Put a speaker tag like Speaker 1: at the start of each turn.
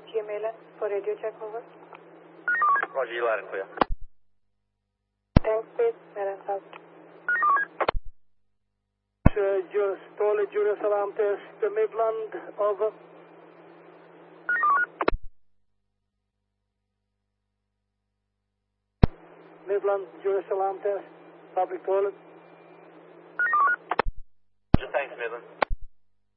Speaker 1: Whiskey Milan for radio check over.
Speaker 2: Roger, you loud and clear.
Speaker 1: Tank space, Milan South.
Speaker 3: Stolen Jerusalem test, the Midland, over. Midland, Jerusalem test, public toilet.
Speaker 2: Thanks, Midland.